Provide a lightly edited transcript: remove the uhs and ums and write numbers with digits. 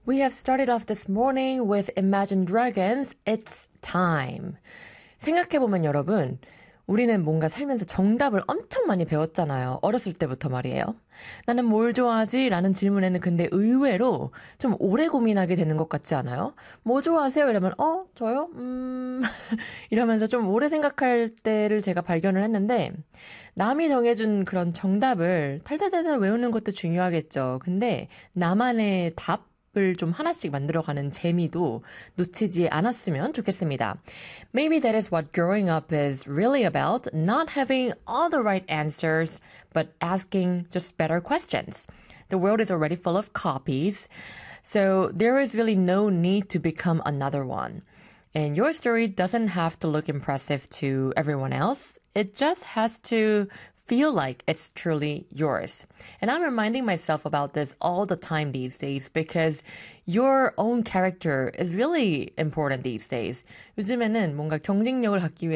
We have started off this morning with Imagine Dragons, It's Time. 생각해보면 여러분, 우리는 뭔가 살면서 정답을 엄청 많이 배웠잖아요. 어렸을 때부터 말이에요. 나는 뭘 좋아하지? 라는 질문에는 근데 의외로 좀 오래 고민하게 되는 것 같지 않아요? 뭐 좋아하세요? 이러면, 저요? 이러면서 좀 오래 생각할 때를 제가 발견을 했는데, 남이 정해준 그런 정답을 탈탈탈탈 외우는 것도 중요하겠죠. 근데 나만의 답을 좀 하나씩 만들어가는 재미도 놓치지 않았으면 좋겠습니다. Maybe that is what growing up is really about, not having all the right answers, but asking just better questions. The world is already full of copies, so there is really no need to become another one. And your story doesn't have to look impressive to everyone else. It just has to feel like it's truly yours. And I'm reminding myself about this all the time these days because your own character is really important these days. 요즘에는 뭔가 경쟁력을 갖기 위해